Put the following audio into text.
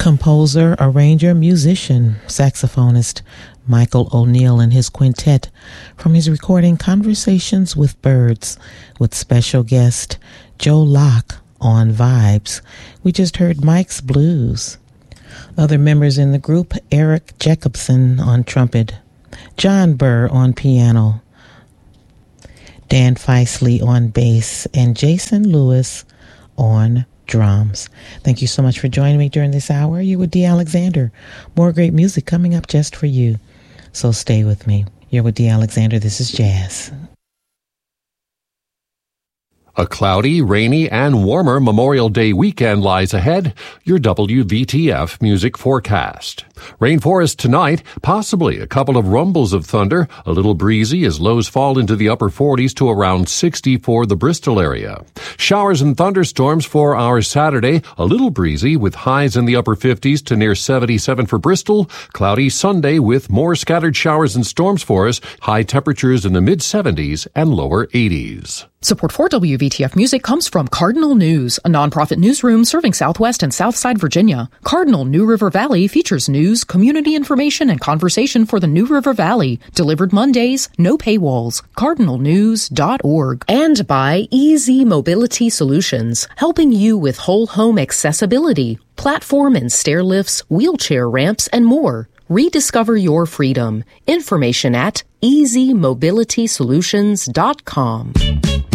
Composer, arranger, musician, saxophonist Michael O'Neill and his quintet from his recording Conversations with Birds with special guest Joe Locke on vibes. We just heard Mike's Blues. Other members in the group, Eric Jacobson on trumpet, John Burr on piano, Dan Feisley on bass, and Jason Lewis on drums. Thank you so much for joining me during this hour. You with Dee Alexander. More great music coming up just for you. So stay with me. You're with Dee Alexander. This is Jazz. A cloudy, rainy, and warmer Memorial Day weekend lies ahead. Your WVTF music forecast. Rainforest tonight, possibly a couple of rumbles of thunder, a little breezy as lows fall into the upper 40s to around 60 for the Bristol area. Showers and thunderstorms for our Saturday, a little breezy with highs in the upper 50s to near 77 for Bristol. Cloudy Sunday with more scattered showers and storms for us, high temperatures in the mid-70s and lower 80s. Support for WVTF Music comes from Cardinal News, a nonprofit newsroom serving Southwest and Southside Virginia. Cardinal New River Valley features news, community information, and conversation for the New River Valley. Delivered Mondays, no paywalls. CardinalNews.org. And by Easy Mobility Solutions, helping you with whole home accessibility, platform and stair lifts, wheelchair ramps, and more. Rediscover your freedom. Information at easymobilitysolutions.com.